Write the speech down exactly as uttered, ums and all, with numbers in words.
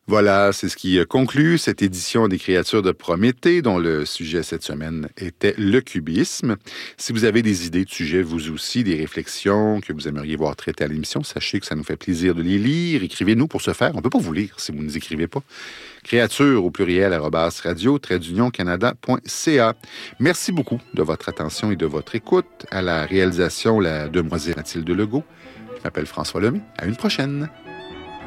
Voilà, c'est ce qui conclut cette édition des Créatures de Prométhée, dont le sujet cette semaine était le cubisme. Si vous avez des idées de sujets, vous aussi, des réflexions que vous aimeriez voir traitées à l'émission, sachez que ça nous fait plaisir de les lire. Écrivez-nous pour ce faire. On ne peut pas vous lire si vous ne nous écrivez pas. Créatures au pluriel, arobase radio, trait d'union canada point c a. Merci beaucoup de votre attention et de votre écoute. À la réalisation, la demoiselle Mathilde Legault. Je m'appelle François Lemay. À une prochaine.